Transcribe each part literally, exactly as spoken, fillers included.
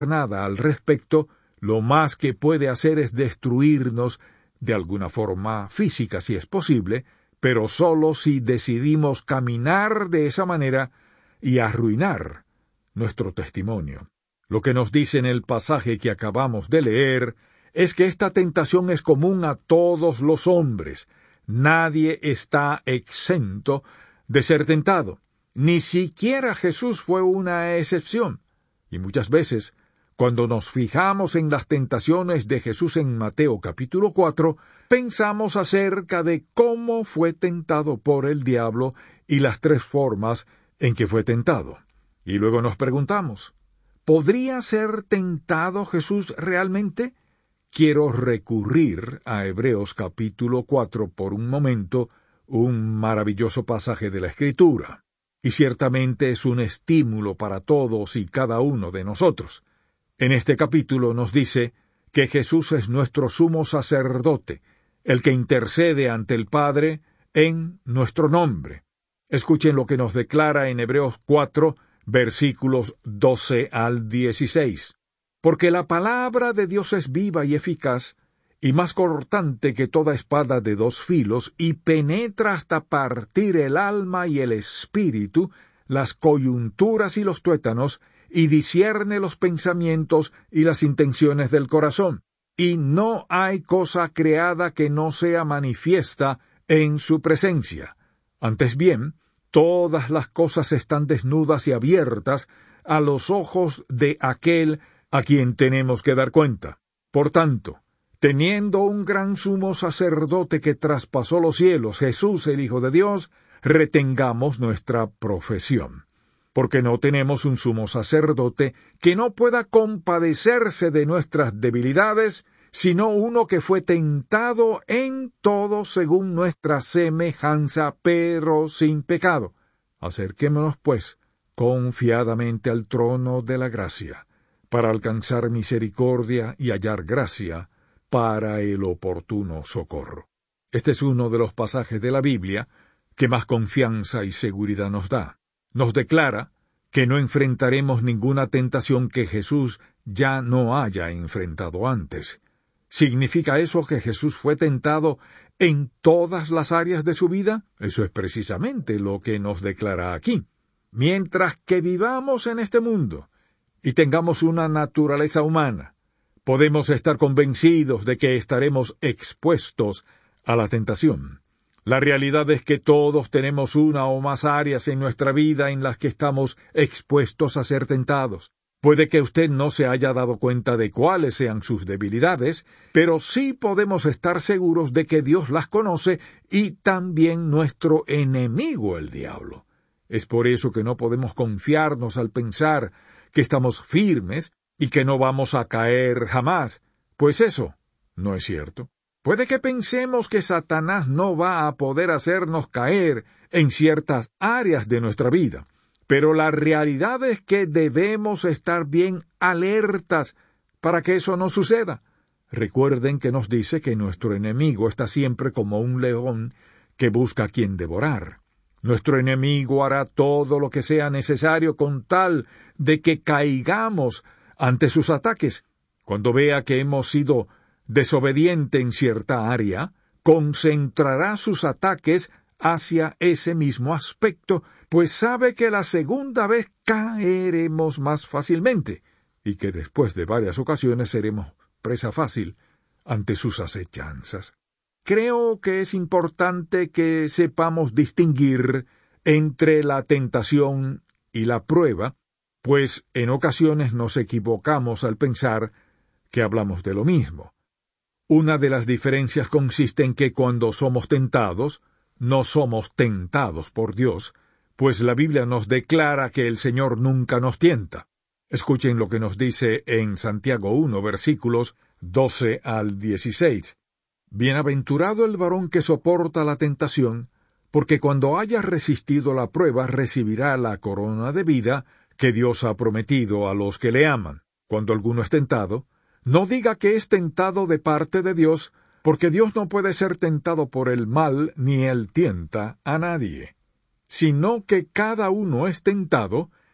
nada al respecto, lo más que puede hacer es destruirnos de alguna forma física, si es posible, pero solo si decidimos caminar de esa manera y arruinar nuestro testimonio. Lo que nos dice en el pasaje que acabamos de leer es que esta tentación es común a todos los hombres. Nadie está exento de ser tentado. Ni siquiera Jesús fue una excepción. Y muchas veces, cuando nos fijamos en las tentaciones de Jesús en Mateo capítulo cuatro, pensamos acerca de cómo fue tentado por el diablo y las tres formas en que fue tentado. Y luego nos preguntamos, ¿podría ser tentado Jesús realmente? Quiero recurrir a Hebreos capítulo cuatro por un momento, un maravilloso pasaje de la Escritura. Y ciertamente es un estímulo para todos y cada uno de nosotros. En este capítulo nos dice que Jesús es nuestro sumo sacerdote, el que intercede ante el Padre en nuestro nombre. Escuchen lo que nos declara en Hebreos cuatro, versículos doce al dieciséis. Porque la palabra de Dios es viva y eficaz, y más cortante que toda espada de dos filos, y penetra hasta partir el alma y el espíritu, las coyunturas y los tuétanos, y discierne los pensamientos y las intenciones del corazón. Y no hay cosa creada que no sea manifiesta en su presencia. Antes bien, todas las cosas están desnudas y abiertas a los ojos de aquel a quien tenemos que dar cuenta. Por tanto, teniendo un gran sumo sacerdote que traspasó los cielos, Jesús el Hijo de Dios, retengamos nuestra profesión. Porque no tenemos un sumo sacerdote que no pueda compadecerse de nuestras debilidades, sino uno que fue tentado en todo según nuestra semejanza, pero sin pecado. Acerquémonos, pues, confiadamente al trono de la gracia, para alcanzar misericordia y hallar gracia para el oportuno socorro. Este es uno de los pasajes de la Biblia que más confianza y seguridad nos da. Nos declara que no enfrentaremos ninguna tentación que Jesús ya no haya enfrentado antes. ¿Significa eso que Jesús fue tentado en todas las áreas de su vida? Eso es precisamente lo que nos declara aquí. Mientras que vivamos en este mundo y tengamos una naturaleza humana, podemos estar convencidos de que estaremos expuestos a la tentación. La realidad es que todos tenemos una o más áreas en nuestra vida en las que estamos expuestos a ser tentados. Puede que usted no se haya dado cuenta de cuáles sean sus debilidades, pero sí podemos estar seguros de que Dios las conoce y también nuestro enemigo, el diablo. Es por eso que no podemos confiarnos al pensar que estamos firmes y que no vamos a caer jamás, pues eso no es cierto. Puede que pensemos que Satanás no va a poder hacernos caer en ciertas áreas de nuestra vida, pero la realidad es que debemos estar bien alertas para que eso no suceda. Recuerden que nos dice que nuestro enemigo está siempre como un león que busca a quien devorar. Nuestro enemigo hará todo lo que sea necesario con tal de que caigamos ante sus ataques. Cuando vea que hemos sido desobediente en cierta área, concentrará sus ataques hacia ese mismo aspecto, pues sabe que la segunda vez caeremos más fácilmente, y que después de varias ocasiones seremos presa fácil ante sus acechanzas. Creo que es importante que sepamos distinguir entre la tentación y la prueba, pues en ocasiones nos equivocamos al pensar que hablamos de lo mismo. Una de las diferencias consiste en que cuando somos tentados, no somos tentados por Dios, pues la Biblia nos declara que el Señor nunca nos tienta. Escuchen lo que nos dice en Santiago uno, versículos doce al dieciséis. Bienaventurado el varón que soporta la tentación, porque cuando haya resistido la prueba recibirá la corona de vida que Dios ha prometido a los que le aman. Cuando alguno es tentado, no diga que es tentado de parte de Dios, porque Dios no puede ser tentado por el mal, ni él tienta a nadie. Sino que cada uno es tentado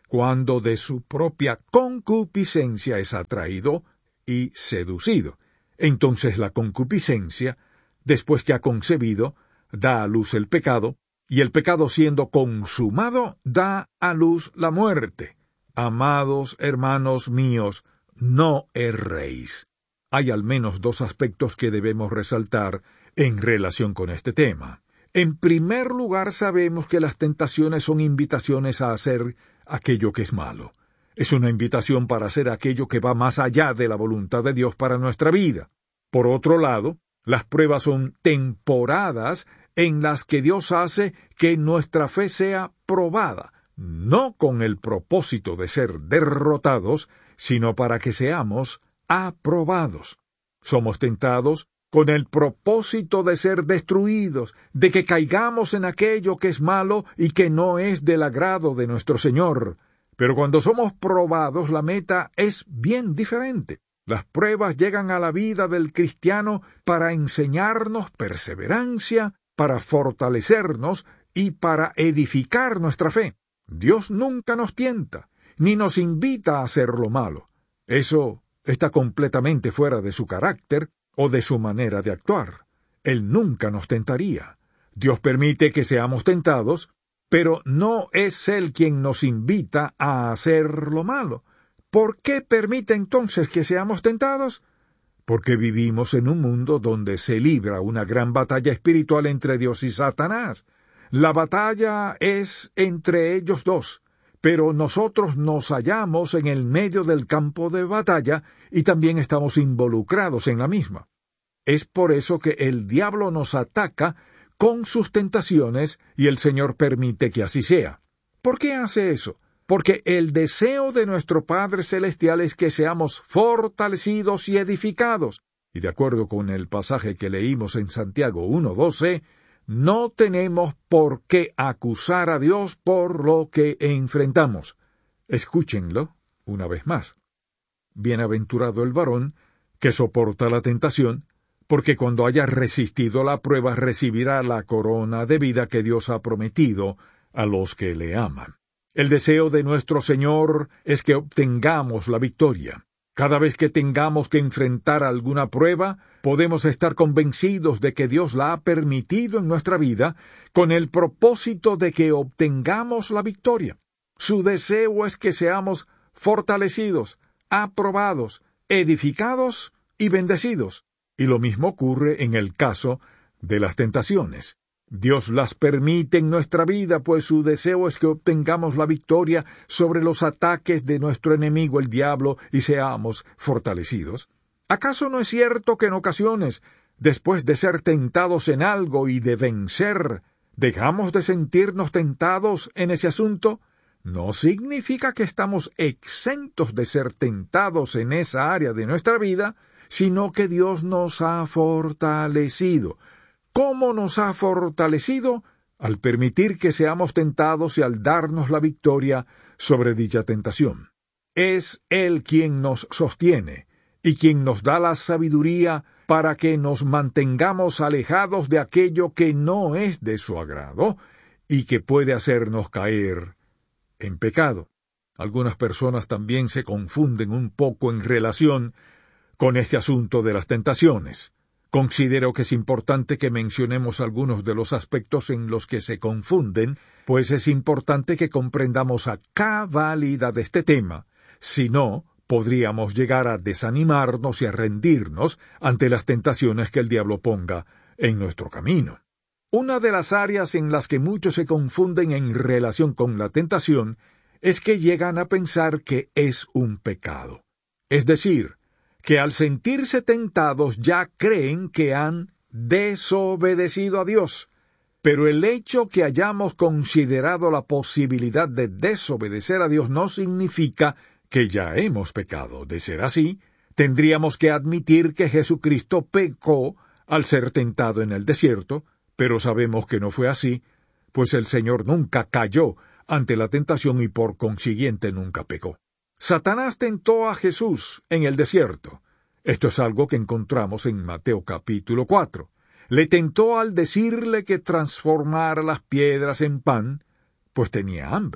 cuando de su propia concupiscencia es atraído y seducido. Entonces la concupiscencia, después que ha concebido, da a luz el pecado, y el pecado siendo consumado, da a luz la muerte. Amados hermanos míos, no erréis. Hay al menos dos aspectos que debemos resaltar en relación con este tema. En primer lugar, sabemos que las tentaciones son invitaciones a hacer aquello que es malo. Es una invitación para hacer aquello que va más allá de la voluntad de Dios para nuestra vida. Por otro lado, las pruebas son temporadas en las que Dios hace que nuestra fe sea probada, no con el propósito de ser derrotados, sino para que seamos aprobados. Somos tentados con el propósito de ser destruidos, de que caigamos en aquello que es malo y que no es del agrado de nuestro Señor. Pero cuando somos probados, la meta es bien diferente. Las pruebas llegan a la vida del cristiano para enseñarnos perseverancia, para fortalecernos y para edificar nuestra fe. Dios nunca nos tienta, ni nos invita a hacer lo malo. Eso está completamente fuera de su carácter o de su manera de actuar. Él nunca nos tentaría. Dios permite que seamos tentados, pero no es Él quien nos invita a hacer lo malo. ¿Por qué permite entonces que seamos tentados? Porque vivimos en un mundo donde se libra una gran batalla espiritual entre Dios y Satanás. La batalla es entre ellos dos, pero nosotros nos hallamos en el medio del campo de batalla y también estamos involucrados en la misma. Es por eso que el diablo nos ataca con sus tentaciones y el Señor permite que así sea. ¿Por qué hace eso? Porque el deseo de nuestro Padre Celestial es que seamos fortalecidos y edificados. Y de acuerdo con el pasaje que leímos en Santiago uno doce, no tenemos por qué acusar a Dios por lo que enfrentamos. Escúchenlo una vez más. Bienaventurado el varón que soporta la tentación, porque cuando haya resistido la prueba recibirá la corona de vida que Dios ha prometido a los que le aman. El deseo de nuestro Señor es que obtengamos la victoria. Cada vez que tengamos que enfrentar alguna prueba, podemos estar convencidos de que Dios la ha permitido en nuestra vida con el propósito de que obtengamos la victoria. Su deseo es que seamos fortalecidos, aprobados, edificados y bendecidos. Y lo mismo ocurre en el caso de las tentaciones. Dios las permite en nuestra vida, pues su deseo es que obtengamos la victoria sobre los ataques de nuestro enemigo el diablo y seamos fortalecidos. ¿Acaso no es cierto que en ocasiones, después de ser tentados en algo y de vencer, dejamos de sentirnos tentados en ese asunto? No significa que estamos exentos de ser tentados en esa área de nuestra vida, sino que Dios nos ha fortalecido. ¿Cómo nos ha fortalecido? Al permitir que seamos tentados y al darnos la victoria sobre dicha tentación. Es Él quien nos sostiene y quien nos da la sabiduría para que nos mantengamos alejados de aquello que no es de su agrado y que puede hacernos caer en pecado. Algunas personas también se confunden un poco en relación con este asunto de las tentaciones. Considero que es importante que mencionemos algunos de los aspectos en los que se confunden, pues es importante que comprendamos a cabalidad este tema. Si no, podríamos llegar a desanimarnos y a rendirnos ante las tentaciones que el diablo ponga en nuestro camino. Una de las áreas en las que muchos se confunden en relación con la tentación es que llegan a pensar que es un pecado. Es decir, que al sentirse tentados ya creen que han desobedecido a Dios. Pero el hecho que hayamos considerado la posibilidad de desobedecer a Dios no significa que ya hemos pecado. De ser así, tendríamos que admitir que Jesucristo pecó al ser tentado en el desierto, pero sabemos que no fue así, pues el Señor nunca cayó ante la tentación y por consiguiente nunca pecó. Satanás tentó a Jesús en el desierto. Esto es algo que encontramos en Mateo capítulo cuatro. Le tentó al decirle que transformara las piedras en pan, pues tenía hambre.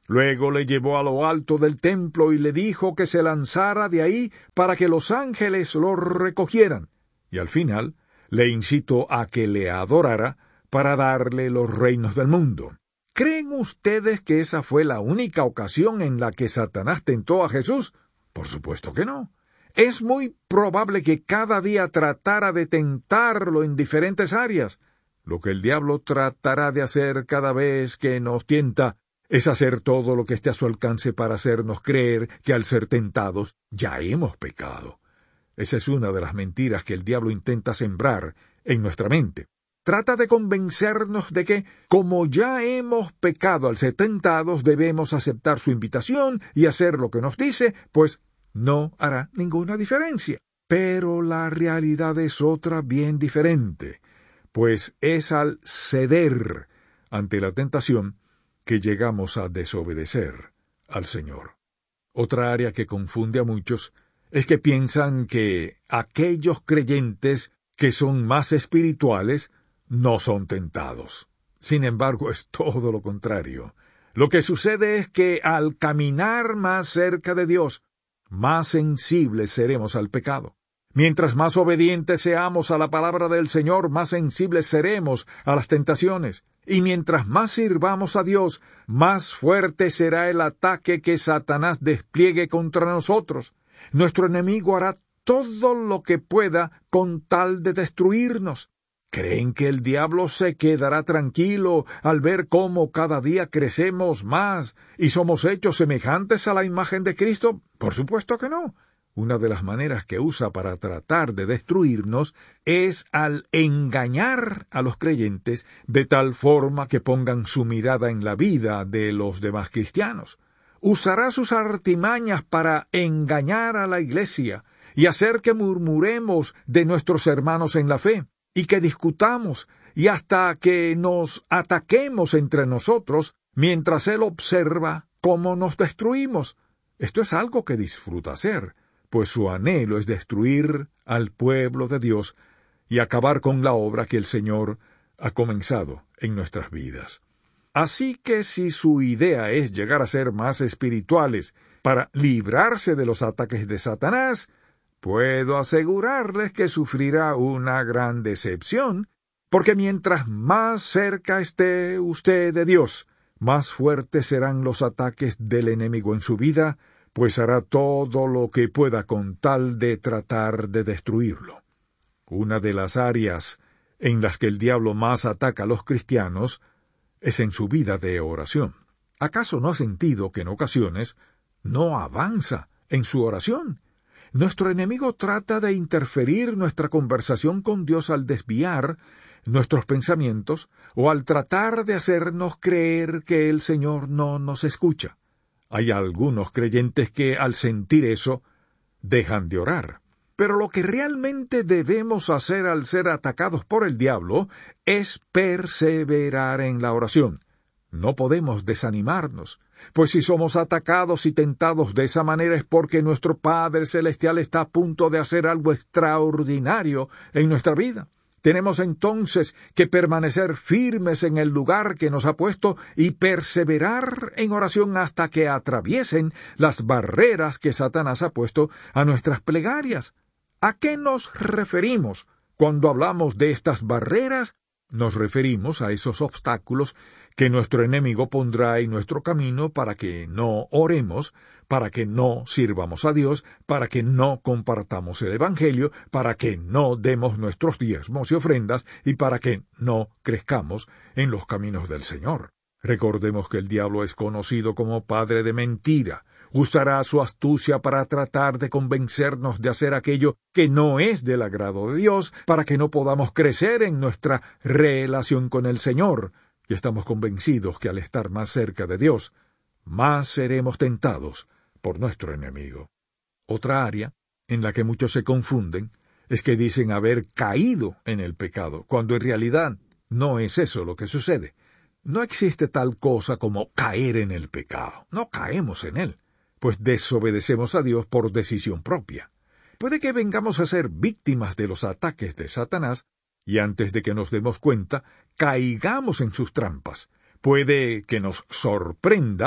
Luego le llevó a lo alto del templo y le dijo que se lanzara de ahí para que los ángeles lo recogieran. Y al final le incitó a que le adorara para darle los reinos del mundo. ¿Creen ustedes que esa fue la única ocasión en la que Satanás tentó a Jesús? Por supuesto que no. Es muy probable que cada día tratara de tentarlo en diferentes áreas. Lo que el diablo tratará de hacer cada vez que nos tienta es hacer todo lo que esté a su alcance para hacernos creer que al ser tentados ya hemos pecado. Esa es una de las mentiras que el diablo intenta sembrar en nuestra mente. Trata de convencernos de que, como ya hemos pecado al ser tentados, debemos aceptar su invitación y hacer lo que nos dice, pues no hará ninguna diferencia. Pero la realidad es otra bien diferente, pues es al ceder ante la tentación que llegamos a desobedecer al Señor. Otra área que confunde a muchos es que piensan que aquellos creyentes que son más espirituales no son tentados. Sin embargo, es todo lo contrario. Lo que sucede es que al caminar más cerca de Dios, más sensibles seremos al pecado. Mientras más obedientes seamos a la palabra del Señor, más sensibles seremos a las tentaciones. Y mientras más sirvamos a Dios, más fuerte será el ataque que Satanás despliegue contra nosotros. Nuestro enemigo hará todo lo que pueda con tal de destruirnos. ¿Creen que el diablo se quedará tranquilo al ver cómo cada día crecemos más y somos hechos semejantes a la imagen de Cristo? Por supuesto que no. Una de las maneras que usa para tratar de destruirnos es al engañar a los creyentes de tal forma que pongan su mirada en la vida de los demás cristianos. Usará sus artimañas para engañar a la iglesia y hacer que murmuremos de nuestros hermanos en la fe, y que discutamos, y hasta que nos ataquemos entre nosotros, mientras él observa cómo nos destruimos. Esto es algo que disfruta hacer, pues su anhelo es destruir al pueblo de Dios y acabar con la obra que el Señor ha comenzado en nuestras vidas. Así que si su idea es llegar a ser más espirituales para librarse de los ataques de Satanás, puedo asegurarles que sufrirá una gran decepción, porque mientras más cerca esté usted de Dios, más fuertes serán los ataques del enemigo en su vida, pues hará todo lo que pueda con tal de tratar de destruirlo. Una de las áreas en las que el diablo más ataca a los cristianos es en su vida de oración. ¿Acaso no ha sentido que en ocasiones no avanza en su oración? Nuestro enemigo trata de interferir nuestra conversación con Dios al desviar nuestros pensamientos o al tratar de hacernos creer que el Señor no nos escucha. Hay algunos creyentes que, al sentir eso, dejan de orar. Pero lo que realmente debemos hacer al ser atacados por el diablo es perseverar en la oración. No podemos desanimarnos, pues si somos atacados y tentados de esa manera es porque nuestro Padre Celestial está a punto de hacer algo extraordinario en nuestra vida. Tenemos entonces que permanecer firmes en el lugar que nos ha puesto y perseverar en oración hasta que atraviesen las barreras que Satanás ha puesto a nuestras plegarias. ¿A qué nos referimos cuando hablamos de estas barreras? Nos referimos a esos obstáculos que nuestro enemigo pondrá en nuestro camino para que no oremos, para que no sirvamos a Dios, para que no compartamos el Evangelio, para que no demos nuestros diezmos y ofrendas y para que no crezcamos en los caminos del Señor. Recordemos que el diablo es conocido como padre de mentira. Usará su astucia para tratar de convencernos de hacer aquello que no es del agrado de Dios, para que no podamos crecer en nuestra relación con el Señor. Y estamos convencidos que al estar más cerca de Dios, más seremos tentados por nuestro enemigo. Otra área en la que muchos se confunden es que dicen haber caído en el pecado, cuando en realidad no es eso lo que sucede. No existe tal cosa como caer en el pecado. No caemos en él, pues desobedecemos a Dios por decisión propia. Puede que vengamos a ser víctimas de los ataques de Satanás, y antes de que nos demos cuenta, caigamos en sus trampas. Puede que nos sorprenda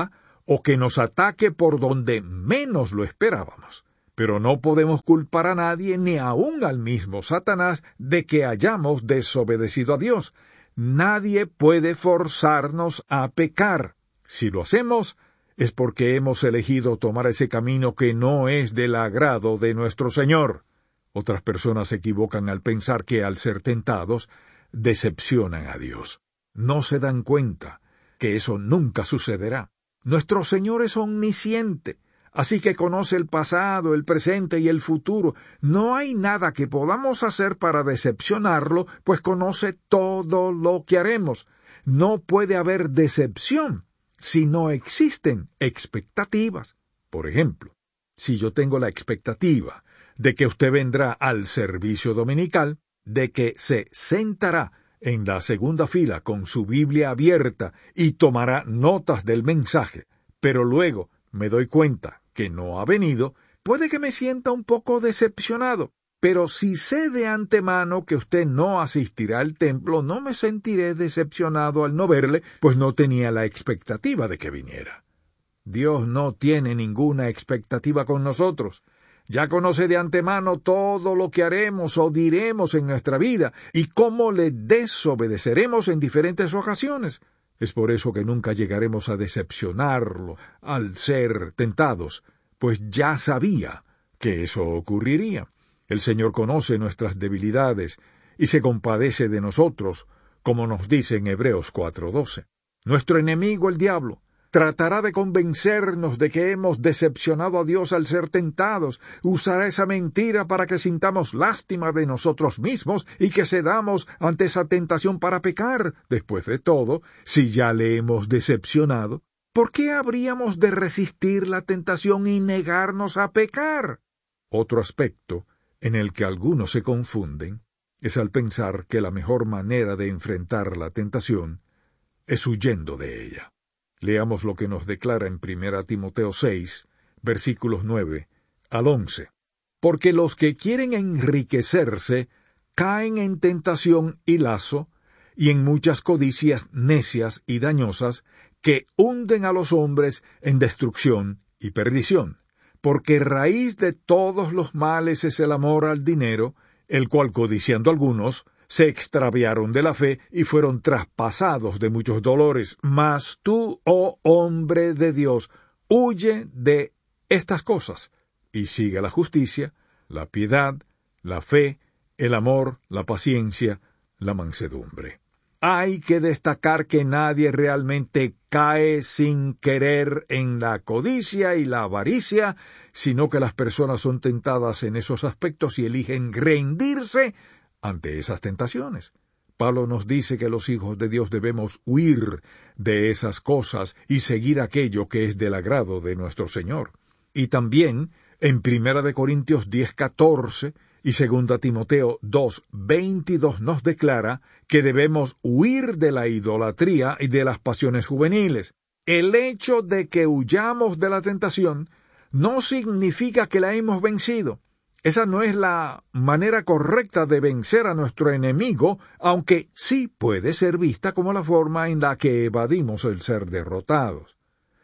o que nos ataque por donde menos lo esperábamos. Pero no podemos culpar a nadie, ni aun al mismo Satanás, de que hayamos desobedecido a Dios. Nadie puede forzarnos a pecar. Si lo hacemos, es porque hemos elegido tomar ese camino que no es del agrado de nuestro Señor. Otras personas se equivocan al pensar que al ser tentados, decepcionan a Dios. No se dan cuenta que eso nunca sucederá. Nuestro Señor es omnisciente, así que conoce el pasado, el presente y el futuro. No hay nada que podamos hacer para decepcionarlo, pues conoce todo lo que haremos. No puede haber decepción si no existen expectativas. Por ejemplo, si yo tengo la expectativa de que usted vendrá al servicio dominical, de que se sentará en la segunda fila con su Biblia abierta y tomará notas del mensaje, pero luego me doy cuenta que no ha venido, puede que me sienta un poco decepcionado. Pero si sé de antemano que usted no asistirá al templo, no me sentiré decepcionado al no verle, pues no tenía la expectativa de que viniera. Dios no tiene ninguna expectativa con nosotros. Ya conoce de antemano todo lo que haremos o diremos en nuestra vida y cómo le desobedeceremos en diferentes ocasiones. Es por eso que nunca llegaremos a decepcionarlo al ser tentados, pues ya sabía que eso ocurriría. El Señor conoce nuestras debilidades y se compadece de nosotros, como nos dice en Hebreos cuatro doce. Nuestro enemigo, el diablo, tratará de convencernos de que hemos decepcionado a Dios al ser tentados. Usará esa mentira para que sintamos lástima de nosotros mismos y que cedamos ante esa tentación para pecar. Después de todo, si ya le hemos decepcionado, ¿por qué habríamos de resistir la tentación y negarnos a pecar? Otro aspecto en el que algunos se confunden es al pensar que la mejor manera de enfrentar la tentación es huyendo de ella. Leamos lo que nos declara en primera Timoteo seis, versículos nueve al once. Porque los que quieren enriquecerse caen en tentación y lazo, y en muchas codicias necias y dañosas, que hunden a los hombres en destrucción y perdición. Porque raíz de todos los males es el amor al dinero, el cual codiciando algunos, se extraviaron de la fe y fueron traspasados de muchos dolores. Mas tú, oh hombre de Dios, huye de estas cosas, y sigue la justicia, la piedad, la fe, el amor, la paciencia, la mansedumbre. Hay que destacar que nadie realmente cae sin querer en la codicia y la avaricia, sino que las personas son tentadas en esos aspectos y eligen rendirse ante esas tentaciones. Pablo nos dice que los hijos de Dios debemos huir de esas cosas y seguir aquello que es del agrado de nuestro Señor. Y también, en primera de Corintios diez catorce y segunda Timoteo dos veintidós nos declara que debemos huir de la idolatría y de las pasiones juveniles. El hecho de que huyamos de la tentación no significa que la hemos vencido. Esa no es la manera correcta de vencer a nuestro enemigo, aunque sí puede ser vista como la forma en la que evadimos el ser derrotados.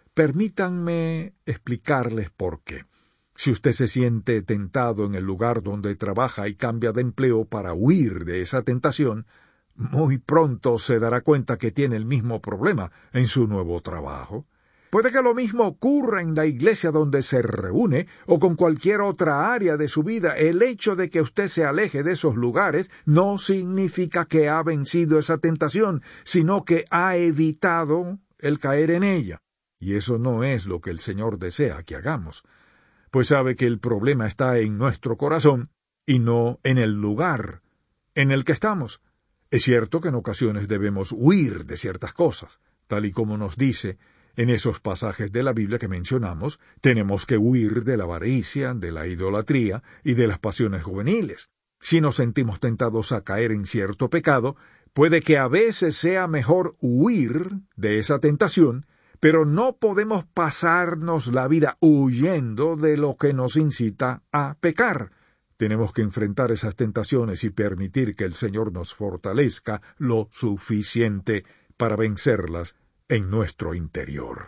Permítanme explicarles por qué. Si usted se siente tentado en el lugar donde trabaja y cambia de empleo para huir de esa tentación, muy pronto se dará cuenta que tiene el mismo problema en su nuevo trabajo. Puede que lo mismo ocurra en la iglesia donde se reúne o con cualquier otra área de su vida. El hecho de que usted se aleje de esos lugares no significa que ha vencido esa tentación, sino que ha evitado el caer en ella. Y eso no es lo que el Señor desea que hagamos, pues sabe que el problema está en nuestro corazón y no en el lugar en el que estamos. Es cierto que en ocasiones debemos huir de ciertas cosas, tal y como nos dice en esos pasajes de la Biblia que mencionamos. Tenemos que huir de la avaricia, de la idolatría y de las pasiones juveniles. Si nos sentimos tentados a caer en cierto pecado, puede que a veces sea mejor huir de esa tentación, pero no podemos pasarnos la vida huyendo de lo que nos incita a pecar. Tenemos que enfrentar esas tentaciones y permitir que el Señor nos fortalezca lo suficiente para vencerlas en nuestro interior.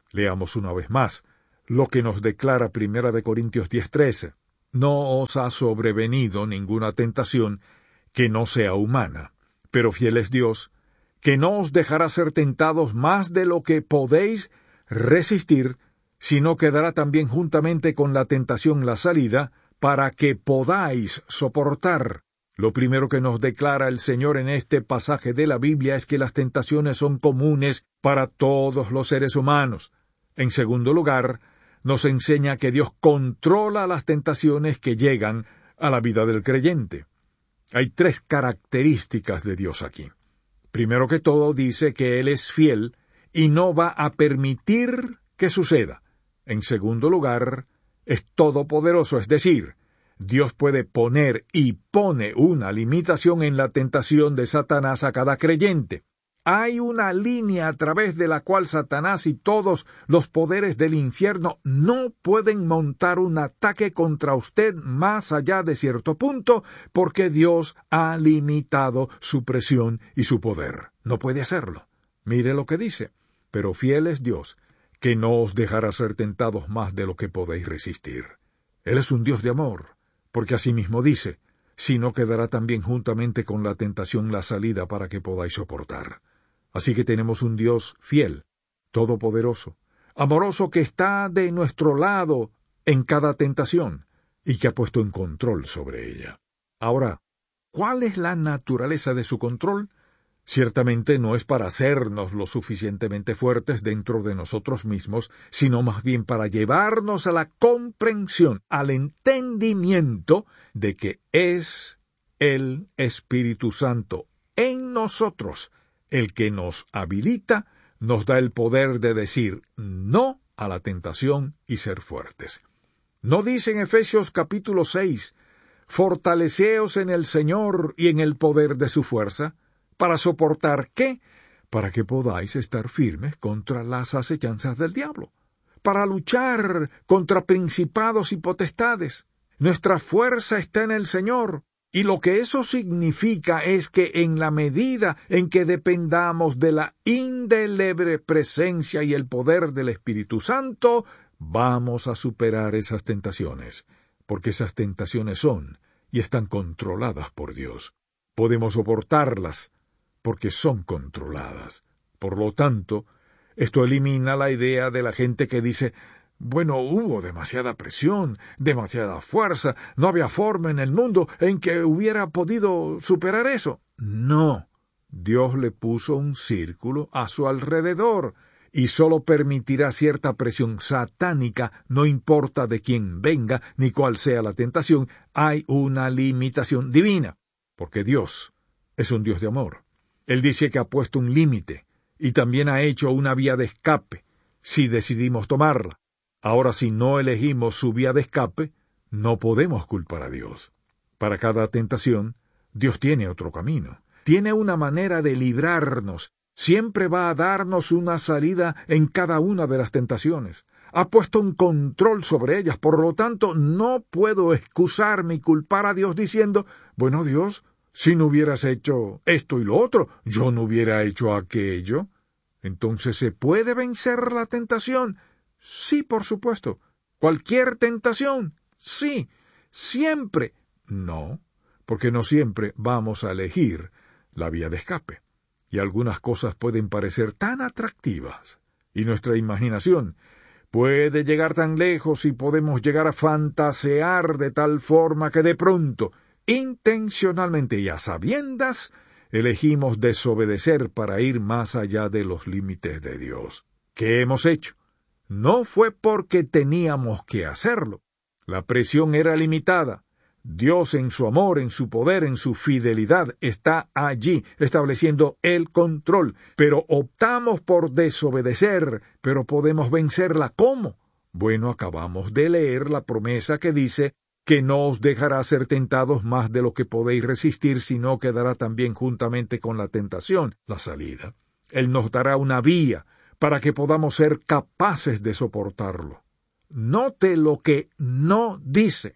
Leamos una vez más lo que nos declara Primera de Corintios diez trece. No os ha sobrevenido ninguna tentación que no sea humana, pero fiel es Dios, que no os dejará ser tentados más de lo que podéis resistir, sino que dará también juntamente con la tentación la salida, para que podáis soportar. Lo primero que nos declara el Señor en este pasaje de la Biblia es que las tentaciones son comunes para todos los seres humanos. En segundo lugar, nos enseña que Dios controla las tentaciones que llegan a la vida del creyente. Hay tres características de Dios aquí. Primero que todo, dice que Él es fiel y no va a permitir que suceda. En segundo lugar, es todopoderoso, es decir, Dios puede poner y pone una limitación en la tentación de Satanás a cada creyente. Hay una línea a través de la cual Satanás y todos los poderes del infierno no pueden montar un ataque contra usted más allá de cierto punto, porque Dios ha limitado su presión y su poder. No puede hacerlo. Mire lo que dice. Pero fiel es Dios, que no os dejará ser tentados más de lo que podéis resistir. Él es un Dios de amor, porque asimismo dice, sino que dará también juntamente con la tentación la salida para que podáis soportar. Así que tenemos un Dios fiel, todopoderoso, amoroso, que está de nuestro lado en cada tentación y que ha puesto en control sobre ella. Ahora, ¿cuál es la naturaleza de su control? Ciertamente no es para hacernos lo suficientemente fuertes dentro de nosotros mismos, sino más bien para llevarnos a la comprensión, al entendimiento de que es el Espíritu Santo en nosotros el que nos habilita, nos da el poder de decir no a la tentación y ser fuertes. ¿No dice en Efesios capítulo seis, fortaleceos en el Señor y en el poder de su fuerza? ¿Para soportar qué? Para que podáis estar firmes contra las acechanzas del diablo, para luchar contra principados y potestades. Nuestra fuerza está en el Señor, y lo que eso significa es que en la medida en que dependamos de la indeleble presencia y el poder del Espíritu Santo, vamos a superar esas tentaciones, porque esas tentaciones son y están controladas por Dios. Podemos soportarlas, porque son controladas. Por lo tanto, esto elimina la idea de la gente que dice, bueno, hubo demasiada presión, demasiada fuerza, no había forma en el mundo en que hubiera podido superar eso. No, Dios le puso un círculo a su alrededor y solo permitirá cierta presión satánica, no importa de quién venga ni cuál sea la tentación, hay una limitación divina, porque Dios es un Dios de amor. Él dice que ha puesto un límite y también ha hecho una vía de escape, si decidimos tomarla. Ahora, si no elegimos su vía de escape, no podemos culpar a Dios. Para cada tentación, Dios tiene otro camino. Tiene una manera de librarnos. Siempre va a darnos una salida en cada una de las tentaciones. Ha puesto un control sobre ellas. Por lo tanto, no puedo excusarme y culpar a Dios diciendo, bueno, Dios, si no hubieras hecho esto y lo otro, yo no hubiera hecho aquello. Entonces, ¿se puede vencer la tentación? Sí, por supuesto. ¿Cualquier tentación? Sí. ¿Siempre? No, porque no siempre vamos a elegir la vía de escape. Y algunas cosas pueden parecer tan atractivas, y nuestra imaginación puede llegar tan lejos y podemos llegar a fantasear de tal forma que de pronto, intencionalmente y a sabiendas, elegimos desobedecer para ir más allá de los límites de Dios. ¿Qué hemos hecho? No fue porque teníamos que hacerlo. La presión era limitada. Dios en su amor, en su poder, en su fidelidad, está allí, estableciendo el control. Pero optamos por desobedecer, pero podemos vencerla. ¿Cómo? Bueno, acabamos de leer la promesa que dice que no os dejará ser tentados más de lo que podéis resistir, sino que dará también juntamente con la tentación la salida. Él nos dará una vía para que podamos ser capaces de soportarlo. Note lo que no dice.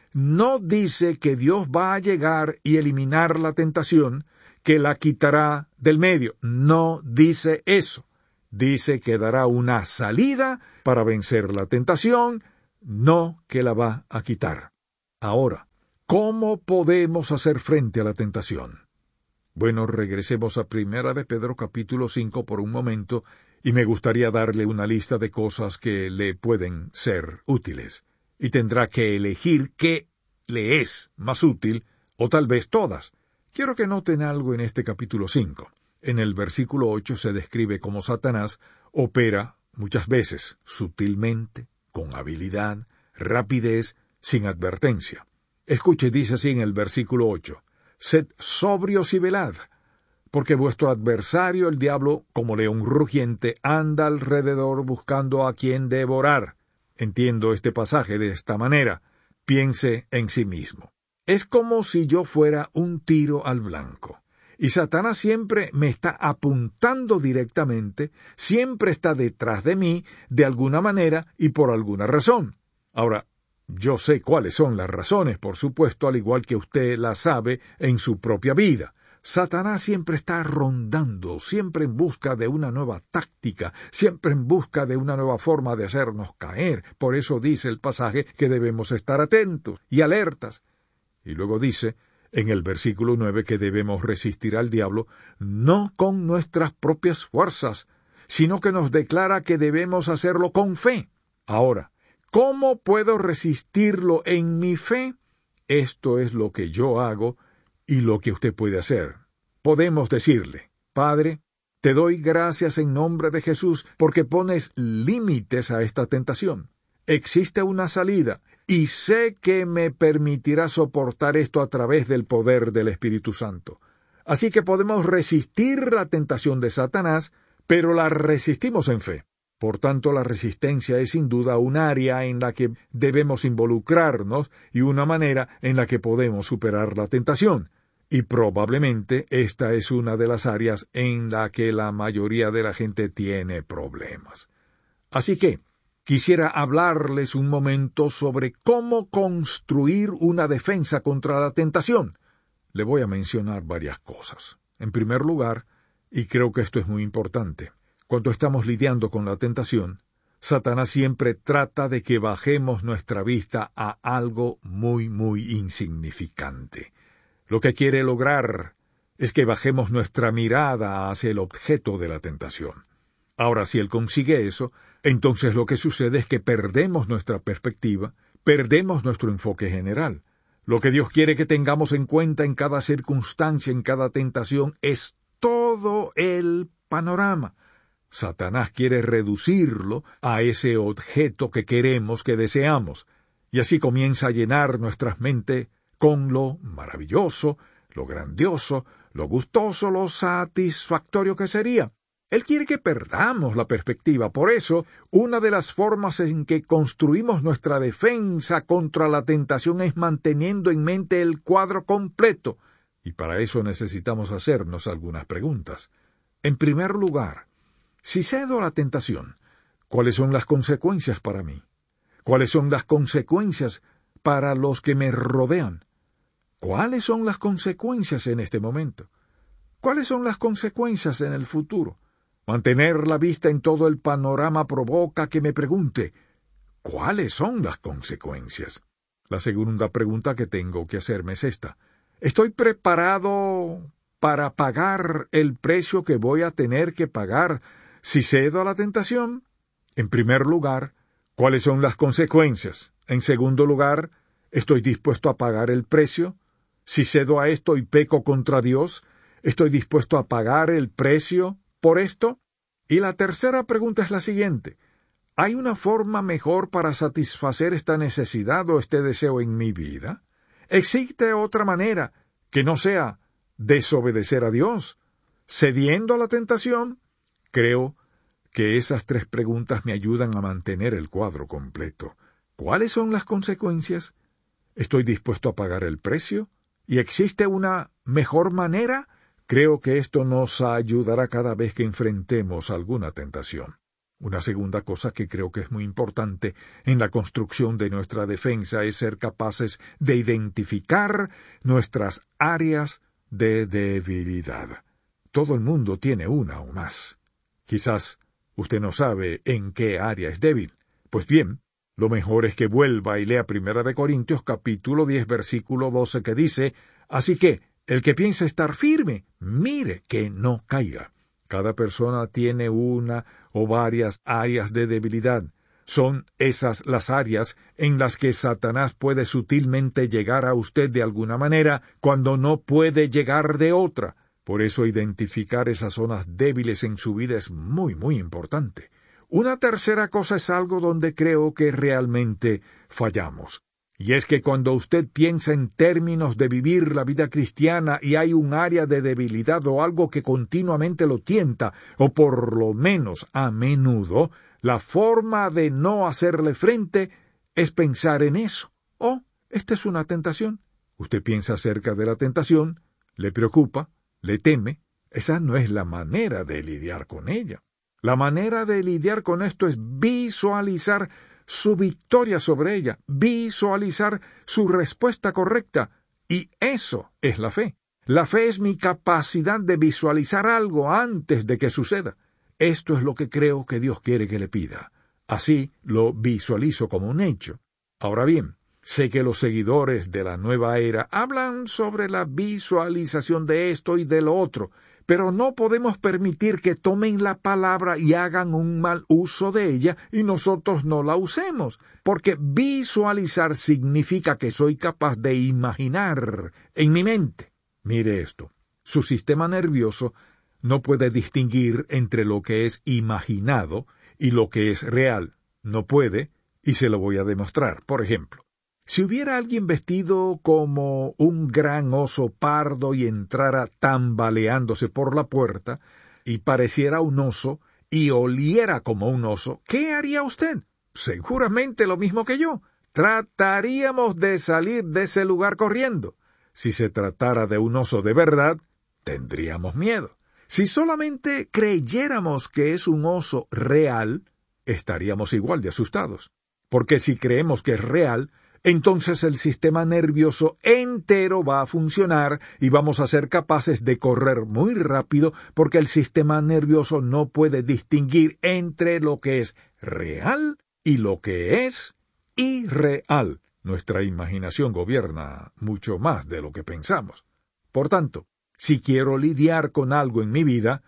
No dice que Dios va a llegar y eliminar la tentación, que la quitará del medio. No dice eso. dice que dará una salida para vencer la tentación, no que la va a quitar. Ahora, ¿cómo podemos hacer frente a la tentación? Bueno, regresemos a Primera de Pedro capítulo cinco por un momento, y me gustaría darle una lista de cosas que le pueden ser útiles. Y tendrá que elegir qué le es más útil, o tal vez todas. Quiero que noten algo en este capítulo cinco. En el versículo ocho se describe cómo Satanás opera muchas veces, sutilmente, con habilidad, rapidez, sin advertencia. Escuche, dice así en el versículo ocho, «Sed sobrios y velad, porque vuestro adversario el diablo, como león rugiente, anda alrededor buscando a quien devorar». Entiendo este pasaje de esta manera. Piense en sí mismo. Es como si yo fuera un tiro al blanco. Y Satanás siempre me está apuntando directamente, siempre está detrás de mí, de alguna manera y por alguna razón. Ahora, yo sé cuáles son las razones, por supuesto, al igual que usted las sabe en su propia vida. Satanás siempre está rondando, siempre en busca de una nueva táctica, siempre en busca de una nueva forma de hacernos caer. Por eso dice el pasaje que debemos estar atentos y alertas. Y luego dice, en el versículo nueve, que debemos resistir al diablo, no con nuestras propias fuerzas, sino que nos declara que debemos hacerlo con fe. Ahora, ¿cómo puedo resistirlo en mi fe? Esto es lo que yo hago y lo que usted puede hacer. Podemos decirle, Padre, te doy gracias en nombre de Jesús porque pones límites a esta tentación. Existe una salida y sé que me permitirá soportar esto a través del poder del Espíritu Santo. Así que podemos resistir la tentación de Satanás, pero la resistimos en fe. Por tanto, la resistencia es sin duda un área en la que debemos involucrarnos y una manera en la que podemos superar la tentación. Y probablemente esta es una de las áreas en la que la mayoría de la gente tiene problemas. Así que, quisiera hablarles un momento sobre cómo construir una defensa contra la tentación. Le voy a mencionar varias cosas. En primer lugar, y creo que esto es muy importante, cuando estamos lidiando con la tentación, Satanás siempre trata de que bajemos nuestra vista a algo muy, muy insignificante. Lo que quiere lograr es que bajemos nuestra mirada hacia el objeto de la tentación. Ahora, si él consigue eso, entonces lo que sucede es que perdemos nuestra perspectiva, perdemos nuestro enfoque general. Lo que Dios quiere que tengamos en cuenta en cada circunstancia, en cada tentación, es todo el panorama. Satanás quiere reducirlo a ese objeto que queremos, que deseamos, y así comienza a llenar nuestras mentes con lo maravilloso, lo grandioso, lo gustoso, lo satisfactorio que sería. Él quiere que perdamos la perspectiva. Por eso, una de las formas en que construimos nuestra defensa contra la tentación es manteniendo en mente el cuadro completo. Y para eso necesitamos hacernos algunas preguntas. En primer lugar, si cedo a la tentación, ¿cuáles son las consecuencias para mí? ¿Cuáles son las consecuencias para los que me rodean? ¿Cuáles son las consecuencias en este momento? ¿Cuáles son las consecuencias en el futuro? Mantener la vista en todo el panorama provoca que me pregunte, ¿cuáles son las consecuencias? La segunda pregunta que tengo que hacerme es esta. ¿Estoy preparado para pagar el precio que voy a tener que pagar si cedo a la tentación? En primer lugar, ¿cuáles son las consecuencias? En segundo lugar, ¿estoy dispuesto a pagar el precio? Si cedo a esto y peco contra Dios, ¿estoy dispuesto a pagar el precio por esto? Y la tercera pregunta es la siguiente. ¿Hay una forma mejor para satisfacer esta necesidad o este deseo en mi vida? ¿Existe otra manera que no sea desobedecer a Dios, cediendo a la tentación? Creo que esas tres preguntas me ayudan a mantener el cuadro completo. ¿Cuáles son las consecuencias? ¿Estoy dispuesto a pagar el precio? ¿Y existe una mejor manera? Creo que esto nos ayudará cada vez que enfrentemos alguna tentación. Una segunda cosa que creo que es muy importante en la construcción de nuestra defensa es ser capaces de identificar nuestras áreas de debilidad. Todo el mundo tiene una o más. Quizás Usted no sabe en qué área es débil. Pues bien, lo mejor es que vuelva y lea Primera de Corintios capítulo diez versículo doce que dice, así que, el que piensa estar firme, mire que no caiga. Cada persona tiene una o varias áreas de debilidad. Son esas las áreas en las que Satanás puede sutilmente llegar a usted de alguna manera cuando no puede llegar de otra. Por eso identificar esas zonas débiles en su vida es muy, muy importante. Una tercera cosa es algo donde creo que realmente fallamos. Y es que cuando usted piensa en términos de vivir la vida cristiana y hay un área de debilidad o algo que continuamente lo tienta, o por lo menos a menudo, la forma de no hacerle frente es pensar en eso. Oh, esta es una tentación. Usted piensa acerca de la tentación, le preocupa, le teme. Esa no es la manera de lidiar con ella. La manera de lidiar con esto es visualizar su victoria sobre ella, visualizar su respuesta correcta, y eso es la fe. La fe es mi capacidad de visualizar algo antes de que suceda. Esto es lo que creo que Dios quiere que le pida. Así lo visualizo como un hecho. Ahora bien, sé que los seguidores de la nueva era hablan sobre la visualización de esto y de lo otro, pero no podemos permitir que tomen la palabra y hagan un mal uso de ella y nosotros no la usemos, porque visualizar significa que soy capaz de imaginar en mi mente. Mire esto, su sistema nervioso no puede distinguir entre lo que es imaginado y lo que es real. No puede, y se lo voy a demostrar. Por ejemplo, si hubiera alguien vestido como un gran oso pardo y entrara tambaleándose por la puerta, y pareciera un oso, y oliera como un oso, ¿qué haría usted? Seguramente lo mismo que yo. Trataríamos de salir de ese lugar corriendo. Si se tratara de un oso de verdad, tendríamos miedo. Si solamente creyéramos que es un oso real, estaríamos igual de asustados. Porque si creemos que es real, entonces el sistema nervioso entero va a funcionar y vamos a ser capaces de correr muy rápido porque el sistema nervioso no puede distinguir entre lo que es real y lo que es irreal. Nuestra imaginación gobierna mucho más de lo que pensamos. Por tanto, si quiero lidiar con algo en mi vida,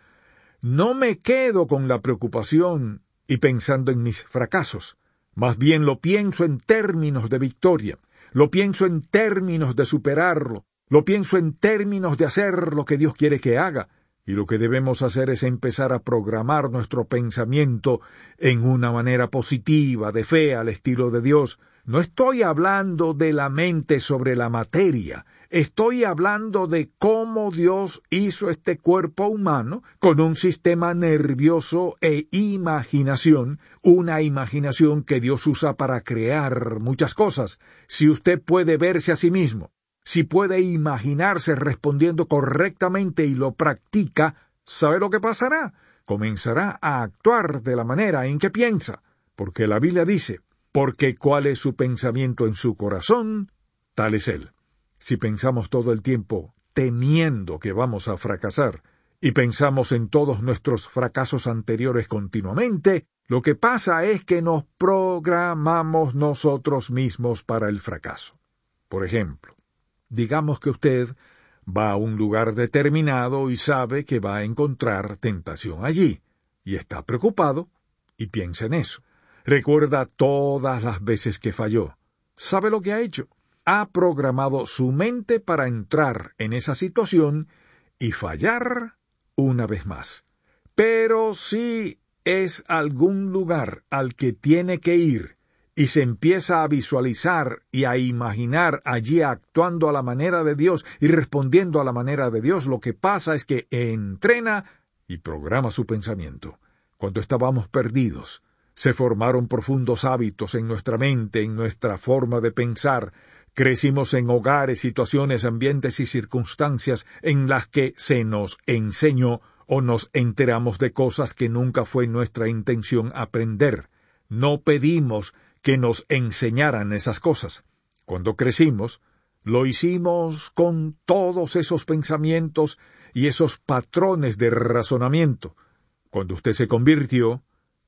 no me quedo con la preocupación y pensando en mis fracasos. Más bien lo pienso en términos de victoria, lo pienso en términos de superarlo, lo pienso en términos de hacer lo que Dios quiere que haga, y lo que debemos hacer es empezar a programar nuestro pensamiento en una manera positiva, de fe, al estilo de Dios. No estoy hablando de la mente sobre la materia, estoy hablando de cómo Dios hizo este cuerpo humano con un sistema nervioso e imaginación, una imaginación que Dios usa para crear muchas cosas. Si usted puede verse a sí mismo, si puede imaginarse respondiendo correctamente y lo practica, ¿sabe lo que pasará? Comenzará a actuar de la manera en que piensa, porque la Biblia dice, porque cuál es su pensamiento en su corazón, tal es él. Si pensamos todo el tiempo temiendo que vamos a fracasar y pensamos en todos nuestros fracasos anteriores continuamente, lo que pasa es que nos programamos nosotros mismos para el fracaso. Por ejemplo, digamos que usted va a un lugar determinado y sabe que va a encontrar tentación allí, y está preocupado y piensa en eso. Recuerda todas las veces que falló. ¿Sabe lo que ha hecho? Ha programado su mente para entrar en esa situación y fallar una vez más. Pero si es algún lugar al que tiene que ir y se empieza a visualizar y a imaginar allí actuando a la manera de Dios y respondiendo a la manera de Dios, lo que pasa es que entrena y programa su pensamiento. Cuando estábamos perdidos, se formaron profundos hábitos en nuestra mente, en nuestra forma de pensar. Crecimos en hogares, situaciones, ambientes y circunstancias en las que se nos enseñó o nos enteramos de cosas que nunca fue nuestra intención aprender. No pedimos que nos enseñaran esas cosas. Cuando crecimos, lo hicimos con todos esos pensamientos y esos patrones de razonamiento. Cuando usted se convirtió,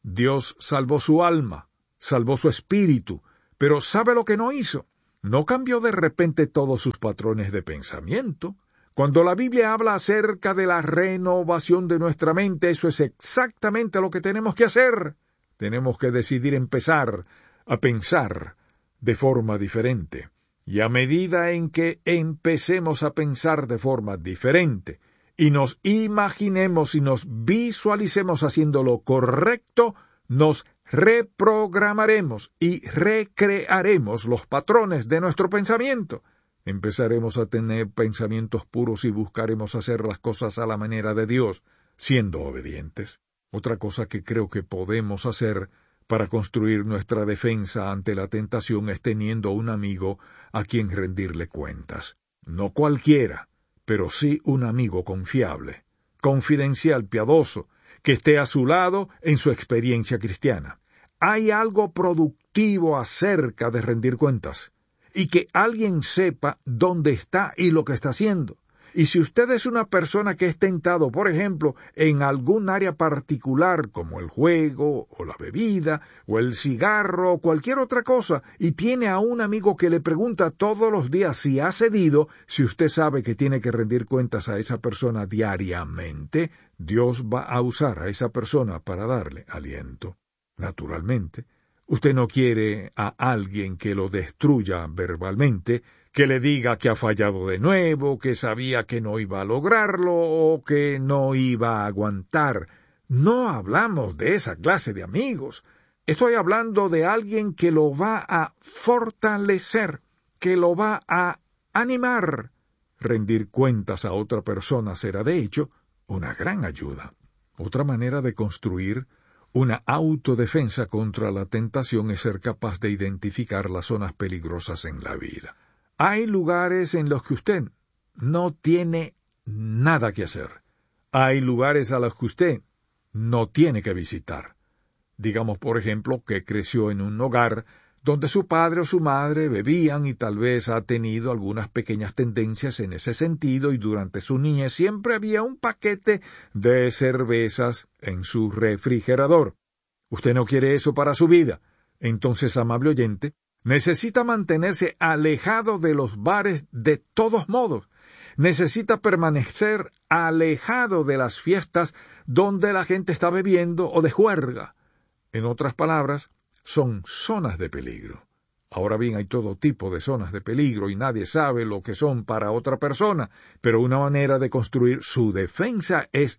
Dios salvó su alma, salvó su espíritu, pero ¿sabe lo que no hizo? No cambió de repente todos sus patrones de pensamiento. Cuando la Biblia habla acerca de la renovación de nuestra mente, eso es exactamente lo que tenemos que hacer. Tenemos que decidir empezar a pensar de forma diferente. Y a medida en que empecemos a pensar de forma diferente, y nos imaginemos y nos visualicemos haciendo lo correcto, nos reprogramaremos y recrearemos los patrones de nuestro pensamiento. Empezaremos a tener pensamientos puros y buscaremos hacer las cosas a la manera de Dios, siendo obedientes. Otra cosa que creo que podemos hacer para construir nuestra defensa ante la tentación es teniendo un amigo a quien rendirle cuentas. No cualquiera, pero sí un amigo confiable, confidencial, piadoso, que esté a su lado en su experiencia cristiana. Hay algo productivo acerca de rendir cuentas, y que alguien sepa dónde está y lo que está haciendo. Y si usted es una persona que es tentado, por ejemplo, en algún área particular, como el juego, o la bebida, o el cigarro, o cualquier otra cosa, y tiene a un amigo que le pregunta todos los días si ha cedido, si usted sabe que tiene que rendir cuentas a esa persona diariamente, Dios va a usar a esa persona para darle aliento. Naturalmente, usted no quiere a alguien que lo destruya verbalmente, que le diga que ha fallado de nuevo, que sabía que no iba a lograrlo o que no iba a aguantar. No hablamos de esa clase de amigos. Estoy hablando de alguien que lo va a fortalecer, que lo va a animar. Rendir cuentas a otra persona será, de hecho, una gran ayuda. Otra manera de construir una autodefensa contra la tentación es ser capaz de identificar las zonas peligrosas en la vida. Hay lugares en los que usted no tiene nada que hacer. Hay lugares a los que usted no tiene que visitar. Digamos, por ejemplo, que creció en un hogar donde su padre o su madre bebían y tal vez ha tenido algunas pequeñas tendencias en ese sentido y durante su niñez siempre había un paquete de cervezas en su refrigerador. Usted no quiere eso para su vida. Entonces, amable oyente, necesita mantenerse alejado de los bares de todos modos. Necesita permanecer alejado de las fiestas donde la gente está bebiendo o de juerga. En otras palabras, son zonas de peligro. Ahora bien, hay todo tipo de zonas de peligro y nadie sabe lo que son para otra persona, pero una manera de construir su defensa es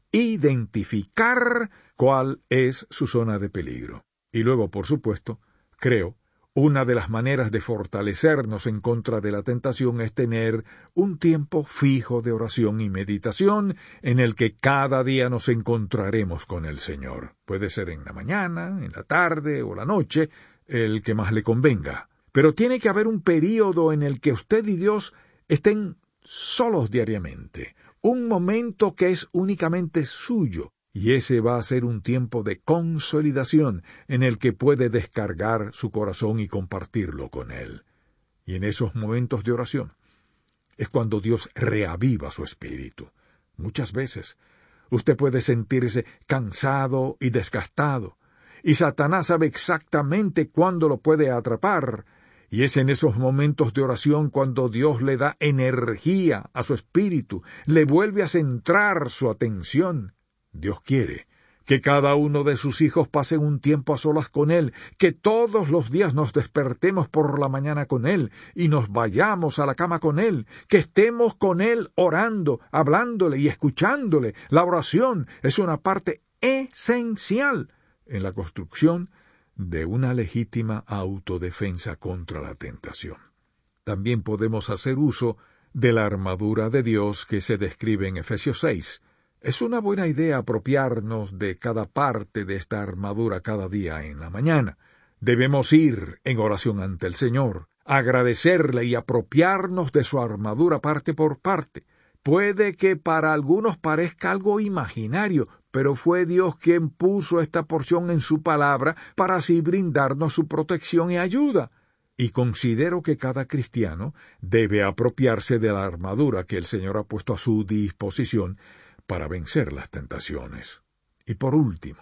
identificar cuál es su zona de peligro. Y luego, por supuesto, creo, una de las maneras de fortalecernos en contra de la tentación es tener un tiempo fijo de oración y meditación en el que cada día nos encontraremos con el Señor. Puede ser en la mañana, en la tarde o la noche, el que más le convenga. Pero tiene que haber un período en el que usted y Dios estén solos diariamente, un momento que es únicamente suyo. Y ese va a ser un tiempo de consolidación en el que puede descargar su corazón y compartirlo con Él. Y en esos momentos de oración es cuando Dios reaviva su espíritu. Muchas veces usted puede sentirse cansado y desgastado, y Satanás sabe exactamente cuándo lo puede atrapar, y es en esos momentos de oración cuando Dios le da energía a su espíritu, le vuelve a centrar su atención. Dios quiere que cada uno de sus hijos pasen un tiempo a solas con Él, que todos los días nos despertemos por la mañana con Él y nos vayamos a la cama con Él, que estemos con Él orando, hablándole y escuchándole. La oración es una parte esencial en la construcción de una legítima autodefensa contra la tentación. También podemos hacer uso de la armadura de Dios que se describe en Efesios seis. Es una buena idea apropiarnos de cada parte de esta armadura cada día en la mañana. Debemos ir en oración ante el Señor, agradecerle y apropiarnos de su armadura parte por parte. Puede que para algunos parezca algo imaginario, pero fue Dios quien puso esta porción en su palabra para así brindarnos su protección y ayuda. Y considero que cada cristiano debe apropiarse de la armadura que el Señor ha puesto a su disposición para vencer las tentaciones. Y por último,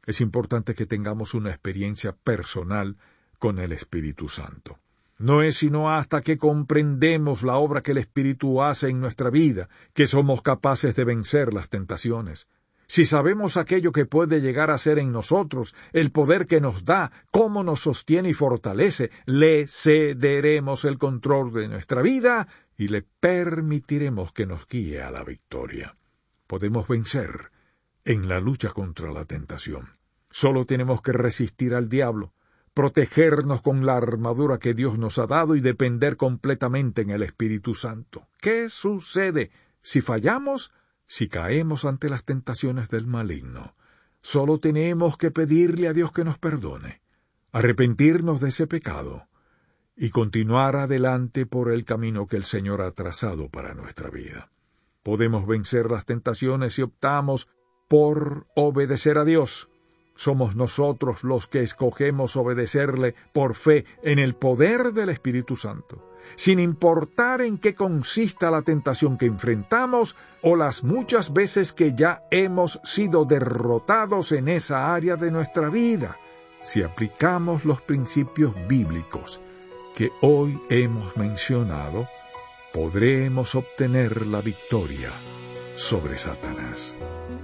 Es importante que tengamos una experiencia personal con el Espíritu Santo. No es sino hasta que comprendemos la obra que el Espíritu hace en nuestra vida que somos capaces de vencer las tentaciones. Si sabemos aquello que puede llegar a ser en nosotros, el poder que nos da, cómo nos sostiene y fortalece, le cederemos el control de nuestra vida y le permitiremos que nos guíe a la victoria. Podemos vencer en la lucha contra la tentación. Solo tenemos que resistir al diablo, protegernos con la armadura que Dios nos ha dado y depender completamente en el Espíritu Santo. ¿Qué sucede si fallamos? Si caemos ante las tentaciones del maligno, solo tenemos que pedirle a Dios que nos perdone, arrepentirnos de ese pecado y continuar adelante por el camino que el Señor ha trazado para nuestra vida. Podemos vencer las tentaciones si optamos por obedecer a Dios. Somos nosotros los que escogemos obedecerle por fe en el poder del Espíritu Santo, sin importar en qué consista la tentación que enfrentamos o las muchas veces que ya hemos sido derrotados en esa área de nuestra vida. Si aplicamos los principios bíblicos que hoy hemos mencionado, podremos obtener la victoria sobre Satanás.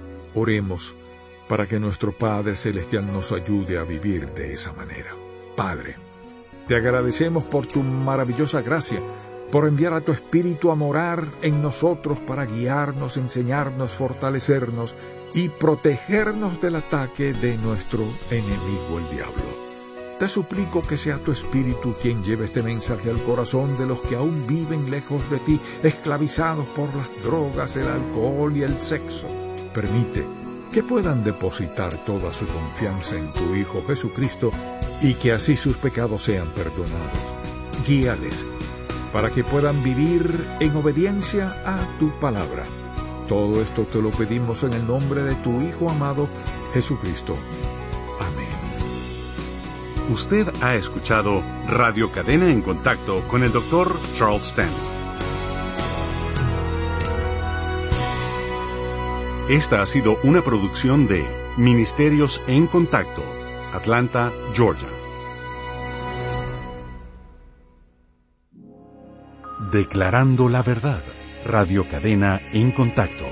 Oremos para que nuestro Padre Celestial nos ayude a vivir de esa manera. Padre, te agradecemos por tu maravillosa gracia, por enviar a tu Espíritu a morar en nosotros para guiarnos, enseñarnos, fortalecernos y protegernos del ataque de nuestro enemigo el diablo. Te suplico que sea tu Espíritu quien lleve este mensaje al corazón de los que aún viven lejos de ti, esclavizados por las drogas, el alcohol y el sexo. Permite que puedan depositar toda su confianza en tu Hijo Jesucristo y que así sus pecados sean perdonados. Guíales para que puedan vivir en obediencia a tu palabra. Todo esto te lo pedimos en el nombre de tu Hijo amado, Jesucristo. Amén. Usted ha escuchado Radio Cadena en Contacto con el doctor Charles Stanley. Esta ha sido una producción de Ministerios en Contacto, Atlanta, Georgia. Declarando la verdad. Radio Cadena en Contacto.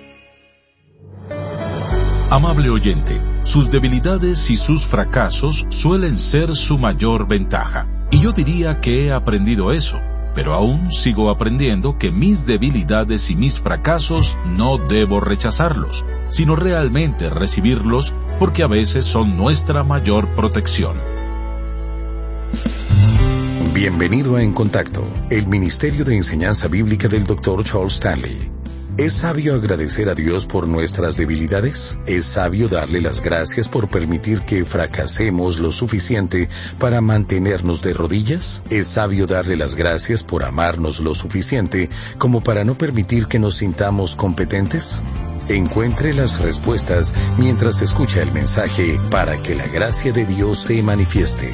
Amable oyente, sus debilidades y sus fracasos suelen ser su mayor ventaja. Y yo diría que he aprendido eso. Pero aún sigo aprendiendo que mis debilidades y mis fracasos no debo rechazarlos, sino realmente recibirlos porque a veces son nuestra mayor protección. Bienvenido a En Contacto, el Ministerio de Enseñanza Bíblica del doctor Charles Stanley. ¿Es sabio agradecer a Dios por nuestras debilidades? ¿Es sabio darle las gracias por permitir que fracasemos lo suficiente para mantenernos de rodillas? ¿Es sabio darle las gracias por amarnos lo suficiente como para no permitir que nos sintamos competentes? Encuentre las respuestas mientras escucha el mensaje para que la gracia de Dios se manifieste.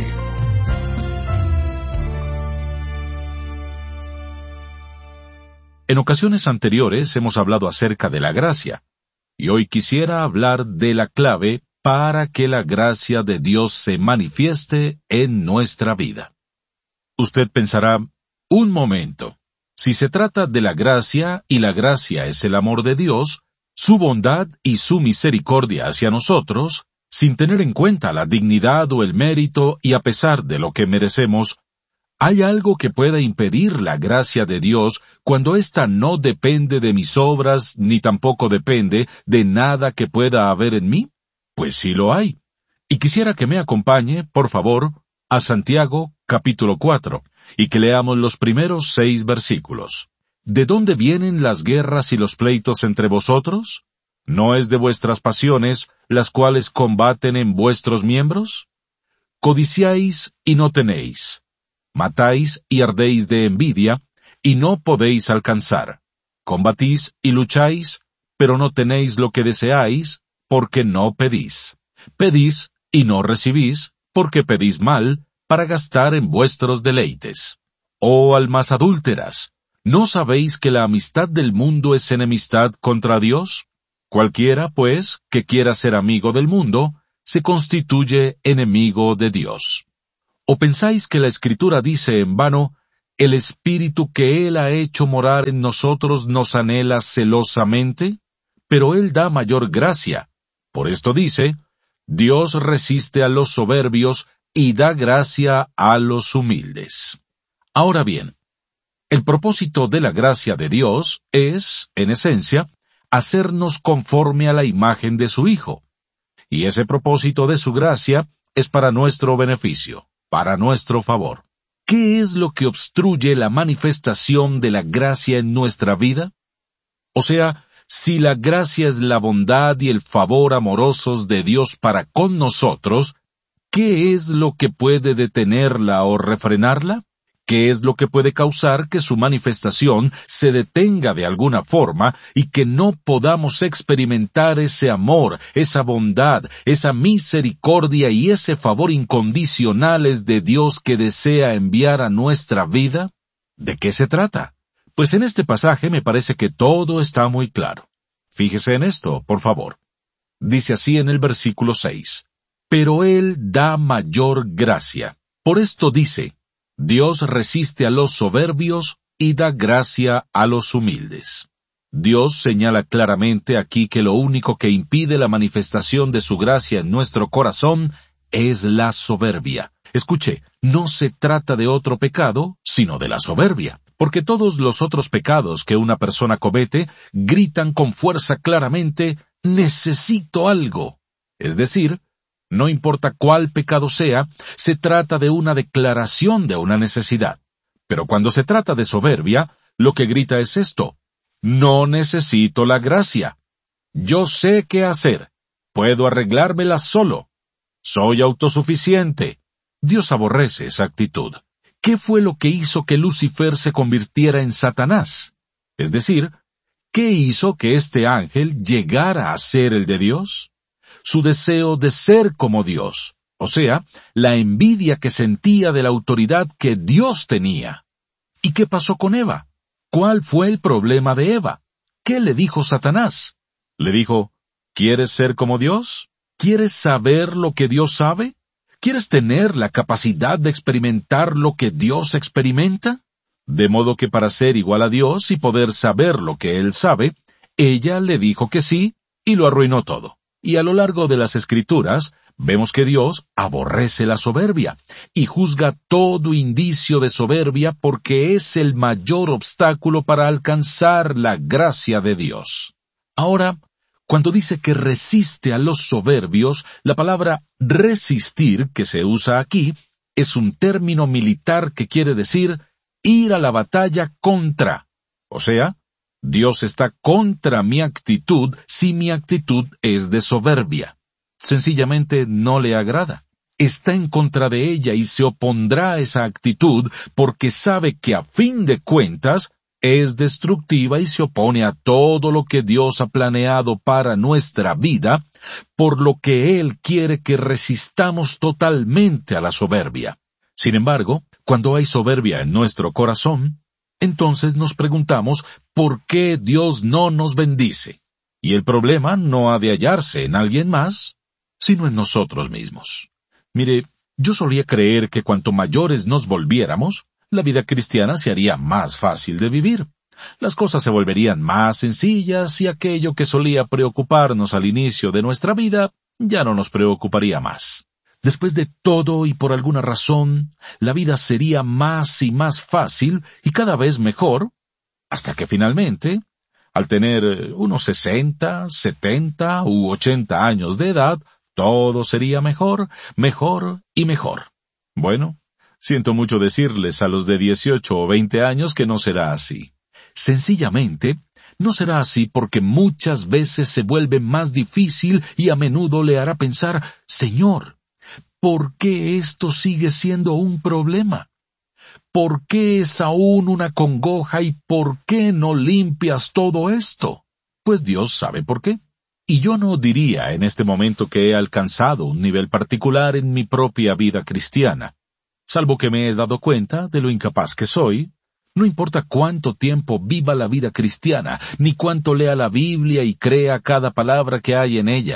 En ocasiones anteriores hemos hablado acerca de la gracia, y hoy quisiera hablar de la clave para que la gracia de Dios se manifieste en nuestra vida. Usted pensará, un momento, si se trata de la gracia y la gracia es el amor de Dios, su bondad y su misericordia hacia nosotros, sin tener en cuenta la dignidad o el mérito y a pesar de lo que merecemos, ¿hay algo que pueda impedir la gracia de Dios cuando ésta no depende de mis obras ni tampoco depende de nada que pueda haber en mí? Pues sí lo hay. Y quisiera que me acompañe, por favor, a Santiago capítulo cuatro, y que leamos los primeros seis versículos. ¿De dónde vienen las guerras y los pleitos entre vosotros? ¿No es de vuestras pasiones las cuales combaten en vuestros miembros? Codiciáis y no tenéis. Matáis y ardéis de envidia, y no podéis alcanzar. Combatís y lucháis, pero no tenéis lo que deseáis, porque no pedís. Pedís y no recibís, porque pedís mal, para gastar en vuestros deleites. Oh almas adúlteras, ¿no sabéis que la amistad del mundo es enemistad contra Dios? Cualquiera, pues, que quiera ser amigo del mundo, se constituye enemigo de Dios. ¿O pensáis que la Escritura dice en vano, el Espíritu que Él ha hecho morar en nosotros nos anhela celosamente? Pero Él da mayor gracia. Por esto dice, Dios resiste a los soberbios y da gracia a los humildes. Ahora bien, el propósito de la gracia de Dios es, en esencia, hacernos conforme a la imagen de su Hijo. Y ese propósito de su gracia es para nuestro beneficio, para nuestro favor. ¿Qué es lo que obstruye la manifestación de la gracia en nuestra vida? O sea, si la gracia es la bondad y el favor amorosos de Dios para con nosotros, ¿qué es lo que puede detenerla o refrenarla? ¿Qué es lo que puede causar que su manifestación se detenga de alguna forma y que no podamos experimentar ese amor, esa bondad, esa misericordia y ese favor incondicionales de Dios que desea enviar a nuestra vida? ¿De qué se trata? Pues en este pasaje me parece que todo está muy claro. Fíjese en esto, por favor. Dice así en el versículo seis. Pero Él da mayor gracia. Por esto dice, Dios resiste a los soberbios y da gracia a los humildes. Dios señala claramente aquí que lo único que impide la manifestación de su gracia en nuestro corazón es la soberbia. Escuche, no se trata de otro pecado, sino de la soberbia, porque todos los otros pecados que una persona comete gritan con fuerza claramente, necesito algo. Es decir, no importa cuál pecado sea, se trata de una declaración de una necesidad. Pero cuando se trata de soberbia, lo que grita es esto: no necesito la gracia. Yo sé qué hacer. Puedo arreglármela solo. Soy autosuficiente. Dios aborrece esa actitud. ¿Qué fue lo que hizo que Lucifer se convirtiera en Satanás? Es decir, ¿qué hizo que este ángel llegara a ser el de Dios? Su deseo de ser como Dios, o sea, la envidia que sentía de la autoridad que Dios tenía. ¿Y qué pasó con Eva? ¿Cuál fue el problema de Eva? ¿Qué le dijo Satanás? Le dijo, ¿quieres ser como Dios? ¿Quieres saber lo que Dios sabe? ¿Quieres tener la capacidad de experimentar lo que Dios experimenta? De modo que para ser igual a Dios y poder saber lo que Él sabe, ella le dijo que sí y lo arruinó todo. Y a lo largo de las Escrituras, vemos que Dios aborrece la soberbia y juzga todo indicio de soberbia porque es el mayor obstáculo para alcanzar la gracia de Dios. Ahora, cuando dice que resiste a los soberbios, la palabra resistir que se usa aquí es un término militar que quiere decir ir a la batalla contra. O sea, Dios está contra mi actitud si mi actitud es de soberbia. Sencillamente no le agrada. Está en contra de ella y se opondrá a esa actitud porque sabe que a fin de cuentas es destructiva y se opone a todo lo que Dios ha planeado para nuestra vida, por lo que Él quiere que resistamos totalmente a la soberbia. Sin embargo, cuando hay soberbia en nuestro corazón, entonces nos preguntamos por qué Dios no nos bendice. Y el problema no ha de hallarse en alguien más, sino en nosotros mismos. Mire, yo solía creer que cuanto mayores nos volviéramos, la vida cristiana se haría más fácil de vivir. Las cosas se volverían más sencillas y aquello que solía preocuparnos al inicio de nuestra vida ya no nos preocuparía más. Después de todo y por alguna razón, la vida sería más y más fácil y cada vez mejor, hasta que finalmente, al tener unos sesenta, setenta u ochenta años de edad, todo sería mejor, mejor y mejor. Bueno, siento mucho decirles a los de dieciocho o veinte años que no será así. Sencillamente, no será así porque muchas veces se vuelve más difícil y a menudo le hará pensar, Señor, ¿por qué esto sigue siendo un problema? ¿Por qué es aún una congoja y por qué no limpias todo esto? Pues Dios sabe por qué. Y yo no diría en este momento que he alcanzado un nivel particular en mi propia vida cristiana. Salvo que me he dado cuenta de lo incapaz que soy, no importa cuánto tiempo viva la vida cristiana, ni cuánto lea la Biblia y crea cada palabra que hay en ella.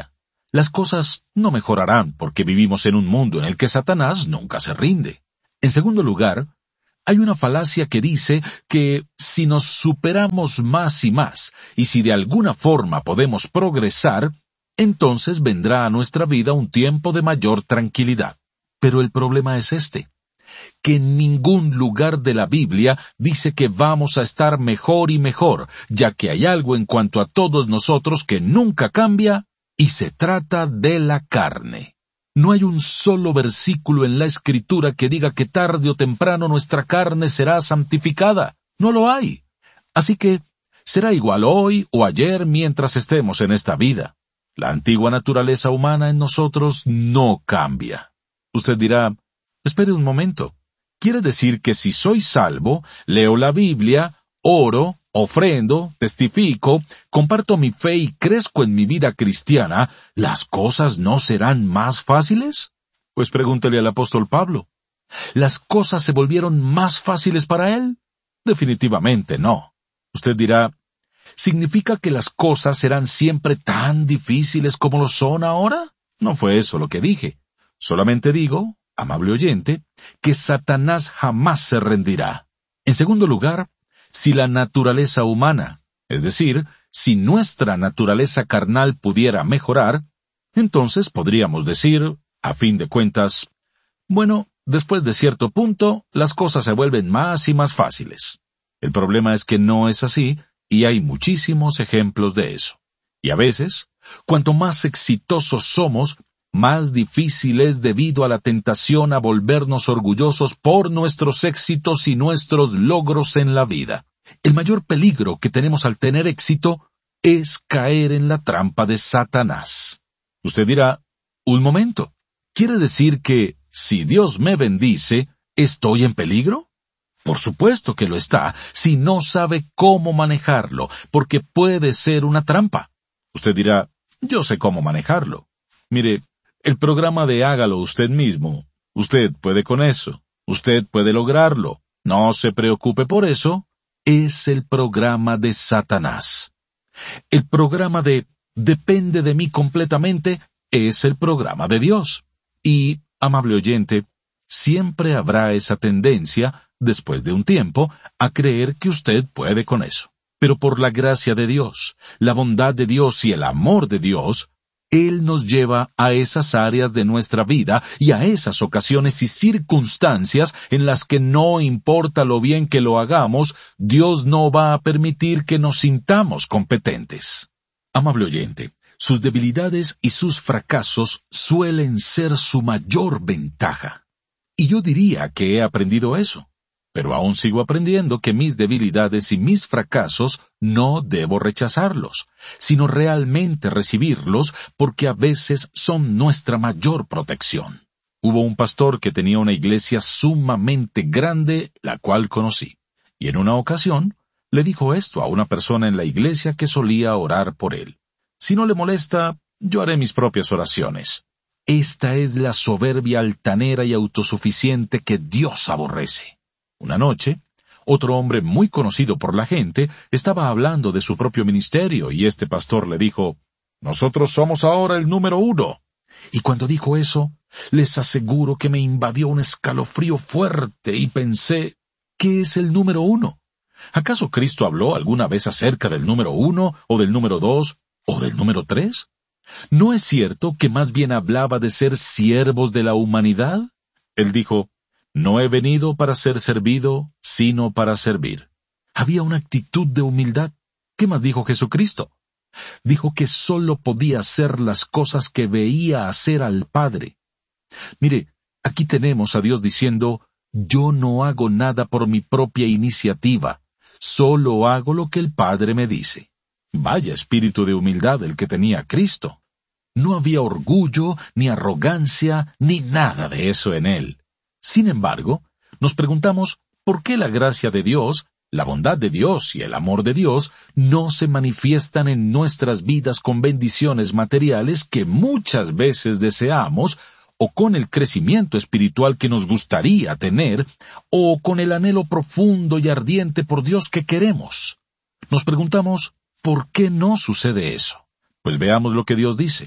las cosas no mejorarán porque vivimos en un mundo en el que Satanás nunca se rinde. En segundo lugar, hay una falacia que dice que si nos superamos más y más, y si de alguna forma podemos progresar, entonces vendrá a nuestra vida un tiempo de mayor tranquilidad. Pero el problema es este, que en ningún lugar de la Biblia dice que vamos a estar mejor y mejor, ya que hay algo en cuanto a todos nosotros que nunca cambia, y se trata de la carne. No hay un solo versículo en la Escritura que diga que tarde o temprano nuestra carne será santificada. No lo hay. Así que será igual hoy o ayer mientras estemos en esta vida. La antigua naturaleza humana en nosotros no cambia. Usted dirá, espere un momento. ¿Quiere decir que si soy salvo, leo la Biblia, oro, ofrendo, testifico, comparto mi fe y crezco en mi vida cristiana, ¿las cosas no serán más fáciles? Pues pregúntele al apóstol Pablo. ¿Las cosas se volvieron más fáciles para él? Definitivamente no. Usted dirá, ¿significa que las cosas serán siempre tan difíciles como lo son ahora? No fue eso lo que dije. Solamente digo, amable oyente, que Satanás jamás se rendirá. En segundo lugar, si la naturaleza humana, es decir, si nuestra naturaleza carnal pudiera mejorar, entonces podríamos decir, a fin de cuentas, bueno, después de cierto punto, las cosas se vuelven más y más fáciles. El problema es que no es así, y hay muchísimos ejemplos de eso. Y a veces, cuanto más exitosos somos, más difícil es debido a la tentación a volvernos orgullosos por nuestros éxitos y nuestros logros en la vida. El mayor peligro que tenemos al tener éxito es caer en la trampa de Satanás. Usted dirá, un momento, ¿quiere decir que si Dios me bendice, estoy en peligro? Por supuesto que lo está, si no sabe cómo manejarlo, porque puede ser una trampa. Usted dirá, yo sé cómo manejarlo. Mire, el programa de hágalo usted mismo, usted puede con eso, usted puede lograrlo, no se preocupe por eso, es el programa de Satanás. El programa de depende de mí completamente es el programa de Dios. Y, amable oyente, siempre habrá esa tendencia, después de un tiempo, a creer que usted puede con eso. Pero por la gracia de Dios, la bondad de Dios y el amor de Dios, Él nos lleva a esas áreas de nuestra vida y a esas ocasiones y circunstancias en las que no importa lo bien que lo hagamos, Dios no va a permitir que nos sintamos competentes. Amable oyente, sus debilidades y sus fracasos suelen ser su mayor ventaja. Y yo diría que he aprendido eso. Pero aún sigo aprendiendo que mis debilidades y mis fracasos no debo rechazarlos, sino realmente recibirlos porque a veces son nuestra mayor protección. Hubo un pastor que tenía una iglesia sumamente grande, la cual conocí, y en una ocasión le dijo esto a una persona en la iglesia que solía orar por él. Si no le molesta, yo haré mis propias oraciones. Esta es la soberbia altanera y autosuficiente que Dios aborrece. Una noche, otro hombre muy conocido por la gente estaba hablando de su propio ministerio y este pastor le dijo, «Nosotros somos ahora el número uno». Y cuando dijo eso, les aseguro que me invadió un escalofrío fuerte y pensé, ¿qué es el número uno? ¿Acaso Cristo habló alguna vez acerca del número uno, o del número dos, o del número tres? ¿No es cierto que más bien hablaba de ser siervos de la humanidad? Él dijo, «No he venido para ser servido, sino para servir». Había una actitud de humildad. ¿Qué más dijo Jesucristo? Dijo que sólo podía hacer las cosas que veía hacer al Padre. Mire, aquí tenemos a Dios diciendo, «Yo no hago nada por mi propia iniciativa, solo hago lo que el Padre me dice». Vaya espíritu de humildad el que tenía Cristo. No había orgullo, ni arrogancia, ni nada de eso en él. Sin embargo, nos preguntamos por qué la gracia de Dios, la bondad de Dios y el amor de Dios no se manifiestan en nuestras vidas con bendiciones materiales que muchas veces deseamos, o con el crecimiento espiritual que nos gustaría tener, o con el anhelo profundo y ardiente por Dios que queremos. Nos preguntamos, ¿por qué no sucede eso? Pues veamos lo que Dios dice.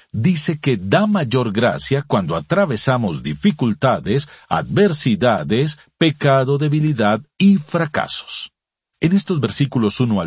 dice que da mayor gracia cuando atravesamos dificultades, adversidades, pecado, debilidad y fracasos. En estos versículos uno al